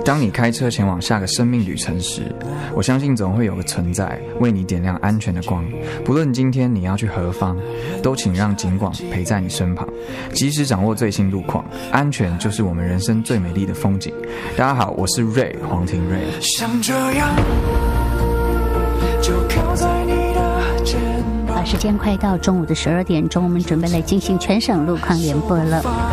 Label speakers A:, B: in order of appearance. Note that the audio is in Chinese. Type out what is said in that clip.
A: 当你开车前往下个生命旅程时，我相信总会有个存在为你点亮安全的光。不论今天你要去何方，都请让警广陪在你身旁，及时掌握最新路况。安全就是我们人生最美丽的风景。大家好，我是瑞黄庭瑞。像这样就靠在你的肩膀。
B: 时间快到中午的12点钟，我们准备来进行全省路况联播了。